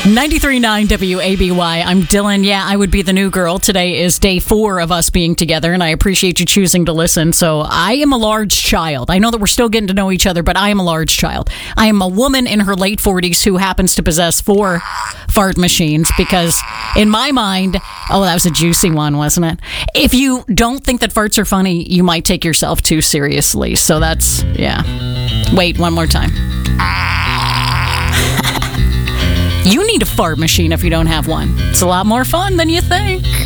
93.9 WABY. I'm Dylan. Yeah, I would be the new girl. Today is day 4 of us being together, and I appreciate you choosing to listen. So I am a large child. I know that we're still getting to know each other, but I am a large child. I am a woman in her late 40s who happens to possess 4 fart machines because in my mind, oh, that was a juicy one, wasn't it? If you don't think that farts are funny, you might take yourself too seriously. So that's, yeah. Wait, one more time. You need a fart machine if you don't have one. It's a lot more fun than you think.